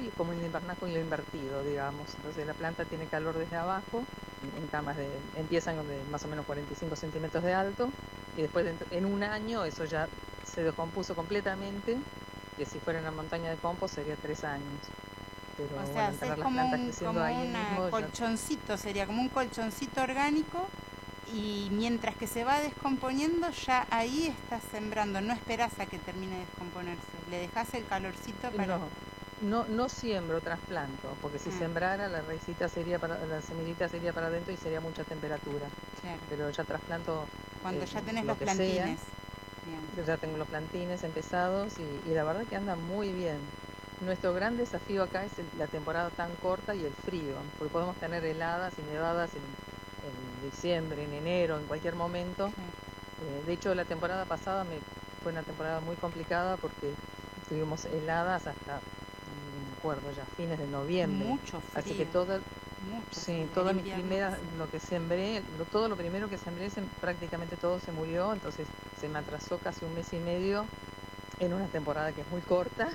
hay como un invernáculo invertido, digamos. Entonces la planta tiene calor desde abajo, en camas empiezan de más o menos 45 centímetros de alto, y después en un año eso ya se descompuso completamente, que si fuera una montaña de compost sería 3 años. Pero O sea, bueno, es tener las como plantas un creciendo ahí mismo ya... colchoncito, sería como un colchoncito orgánico y mientras que se va descomponiendo ya ahí estás sembrando, no esperas a que termine de descomponerse, le dejas el calorcito para... No, no siembro, trasplanto, porque si Ah, sembrara la semillita sería para adentro y sería mucha temperatura. claro, Pero ya trasplanto cuando ya tenés lo los que sea. plantines, digamos. Yo ya tengo los plantines empezados y la verdad que anda muy bien. Nuestro gran desafío acá es la temporada tan corta y el frío, porque podemos tener heladas y nevadas en diciembre, en enero, en cualquier momento. Claro. De hecho, la temporada pasada fue una temporada muy complicada porque tuvimos heladas hasta, no me acuerdo ya, fines de noviembre. Mucho Así que frío, mucho sí, frío, el todas mis invierno primeras, pasado. lo que sembré, todo lo primero que sembré, prácticamente todo se murió, entonces se me atrasó casi un mes y medio en una temporada que es muy corta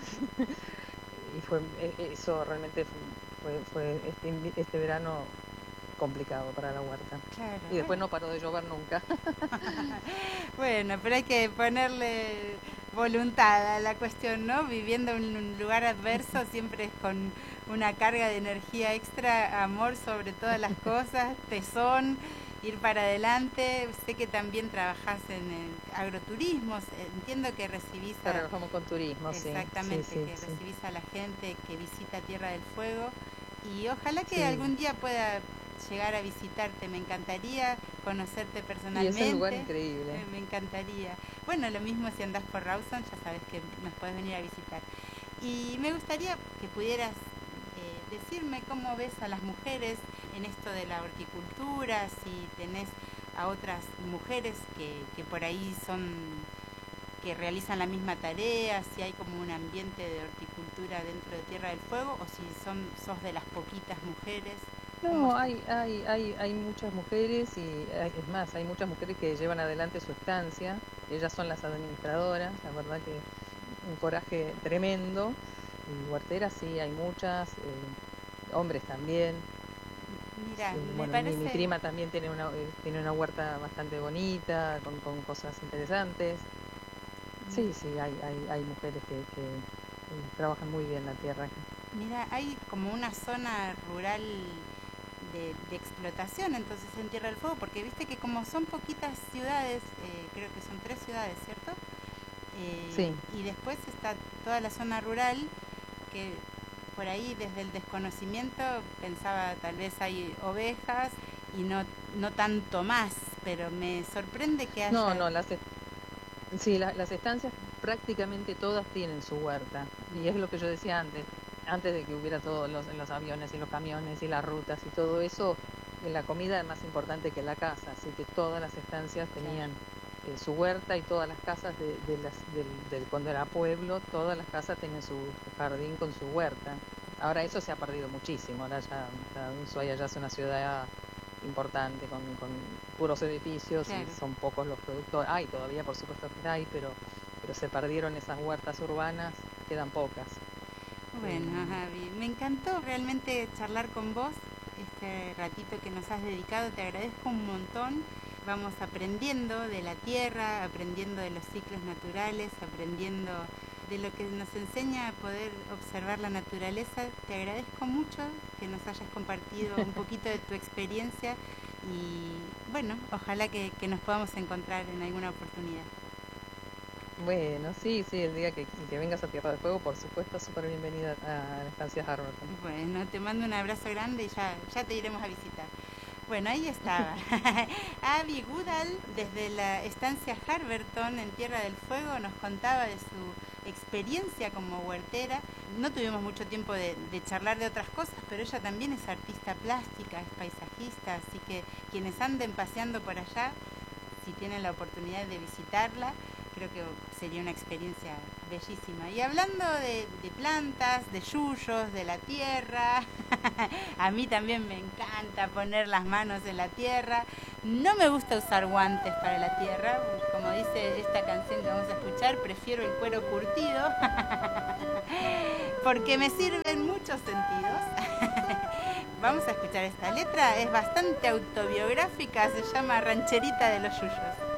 y eso realmente fue este verano complicado para la huerta. Claro, Y después bueno. no paró de llover nunca. Bueno, pero hay que ponerle voluntad a la cuestión, ¿no? Viviendo en un lugar adverso siempre es con una carga de energía extra, amor sobre todas las cosas, tesón, ir para adelante. Sé que también trabajás en el agroturismo, entiendo que recibís a, Trabajamos con turismo, sí, sí, exactamente, sí, que sí. recibís a la gente que visita Tierra del Fuego y ojalá que Sí, algún día pueda llegar a visitarte, me encantaría conocerte y es un lugar personalmente, increíble. me encantaría. Bueno, lo mismo si andás por Rawson, ya sabes que nos podés venir a visitar. Y me gustaría que pudieras decirme cómo ves a las mujeres en esto de la horticultura, si tenés a otras mujeres que por ahí que realizan la misma tarea, si hay como un ambiente de horticultura dentro de Tierra del Fuego o si sos de las poquitas mujeres, ¿cómo No, está? hay muchas mujeres es más, hay muchas mujeres que llevan adelante su estancia, ellas son las administradoras, la verdad que un coraje tremendo. Y huerteras sí, hay muchas, hombres también. Mira, me Bueno, mi parece, prima también tiene una huerta bastante bonita, con cosas interesantes. Sí, sí, hay mujeres que trabajan muy bien la tierra. mira, hay como una zona rural de explotación entonces en Tierra del Fuego, porque viste que como son poquitas ciudades, creo que son 3 ciudades, ¿cierto? Sí, Y después está toda la zona rural que por ahí desde el desconocimiento pensaba tal vez hay ovejas y no tanto más, pero me sorprende que no, haya... no, sí, las estancias prácticamente todas tienen su huerta. Y es lo que yo decía antes de que hubiera todos los aviones y los camiones y las rutas y todo eso, la comida es más importante que la casa. Así que todas las estancias Claro. tenían su huerta y todas las casas cuando era pueblo, todas las casas tenían su jardín con su huerta. Ahora eso se ha perdido muchísimo. Ahora ya Ushuaia ya es una ciudad importante con puros edificios y Claro. son pocos los productores. Hay todavía, por supuesto que hay, pero se perdieron esas huertas urbanas, quedan pocas. Bueno, Eh, Javi, me encantó realmente charlar con vos este ratito que nos has dedicado, te agradezco un montón. Vamos aprendiendo de la tierra, aprendiendo de los ciclos naturales, aprendiendo de lo que nos enseña a poder observar la naturaleza. Te agradezco mucho que nos hayas compartido un poquito de tu experiencia y bueno, ojalá que nos podamos encontrar en alguna oportunidad. bueno, sí, sí, el día que vengas a Tierra del Fuego, por supuesto, súper bienvenida a la estancia Harberton. Bueno, te mando un abrazo grande y ya te iremos a visitar. Bueno, ahí estaba. Abby Goodall, desde la estancia Harberton en Tierra del Fuego, nos contaba de su experiencia como huertera. No tuvimos mucho tiempo de charlar de otras cosas, pero ella también es artista plástica, es paisajista, así que quienes anden paseando por allá, si tienen la oportunidad de visitarla, creo que sería una experiencia bellísima. Y hablando de plantas, de yuyos, de la tierra, a mí también me encanta poner las manos en la tierra. No me gusta usar guantes para la tierra, como dice esta canción que vamos a escuchar, prefiero el cuero curtido. porque me sirve en muchos sentidos. Vamos a escuchar esta letra, es bastante autobiográfica, se llama Rancherita de los Yuyos.